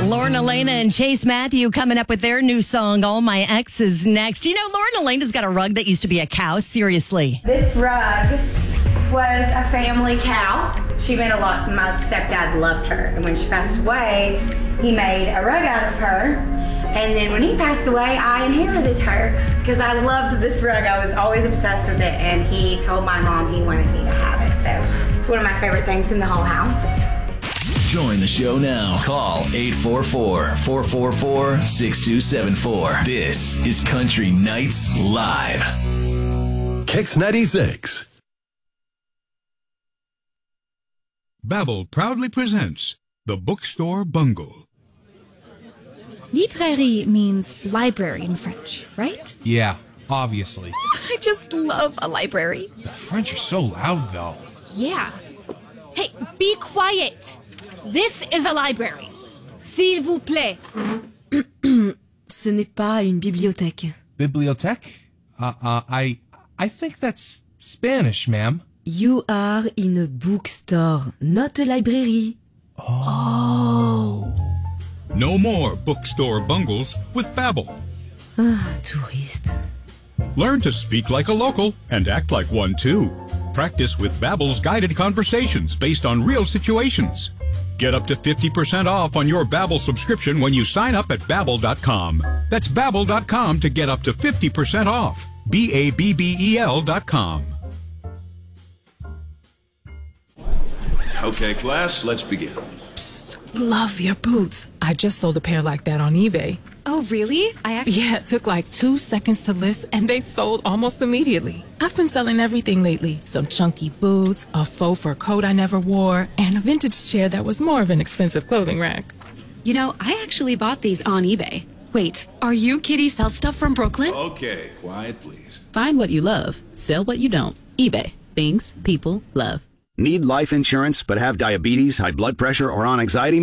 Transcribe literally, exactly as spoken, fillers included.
Lauren Elena and Chase Matthew coming up with their new song, All My Exes, next. You know, Lauren Elena's got a rug that used to be a cow. Seriously. This rug was a family cow. She meant a lot. My stepdad loved her. And when she passed away, he made a rug out of her. And then when he passed away, I inherited her because I loved this rug. I was always obsessed with it. And he told my mom he wanted me to have it. So it's one of my favorite things in the whole house. Join the show now. Call eight four four, four four four, six two seven four. This is Country Nights Live. Kix ninety-six. Babbel proudly presents The Bookstore Bungle. Librairie means library in French, right? Yeah, obviously. I just love a library. The French are so loud, though. Yeah. Hey, be quiet. This is a library. S'il vous plaît. Ce n'est pas une bibliothèque. Bibliothèque? Uh, uh, I, I think that's Spanish, ma'am. You are in a bookstore, not a library. Oh. No more bookstore bungles with Babbel. Ah, touriste. Learn to speak like a local and act like one too. Practice with Babbel's guided conversations based on real situations. Get up to fifty percent off on your Babbel subscription when you sign up at Babbel dot com. That's Babbel dot com to get up to fifty percent off. B A B B E L dot com. Okay, class, let's begin. Psst, love your boots. I just sold a pair like that on eBay. Oh, really? I actually... Yeah, it took like two seconds to list, and they sold almost immediately. I've been selling everything lately. Some chunky boots, a faux fur coat I never wore, and a vintage chair that was more of an expensive clothing rack. You know, I actually bought these on eBay. Wait, are you Kitty Sell Stuff from Brooklyn? Okay, quiet, please. Find what you love. Sell what you don't. eBay. Things people love. Need life insurance but have diabetes, high blood pressure, or on anxiety